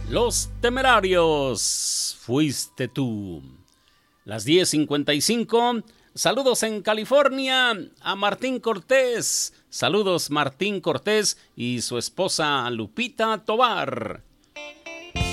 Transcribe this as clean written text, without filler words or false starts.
Los Temerarios, fuiste tú. Las 10:55. Saludos en California a Martín Cortés. Saludos Martín Cortés y su esposa Lupita Tovar.